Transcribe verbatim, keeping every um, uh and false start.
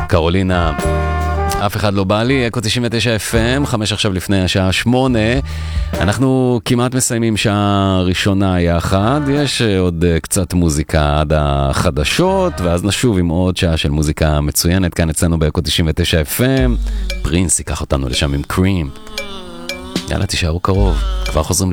קרולינה, אף אחד לא בא לי, אקו תשעים ותשע אף אם, חמש עכשיו לפני השעה שמונה. אנחנו כמעט מסיימים שעה ראשונה יחד, יש עוד קצת מוזיקה עד החדשות, ואז נשוב עם עוד שעה של מוזיקה מצוינת, כאן אצלנו באקו תשעים ותשע אף אם. פרינס ייקח אותנו לשם עם קרים. יאללה, תישארו קרוב, כבר חוזרים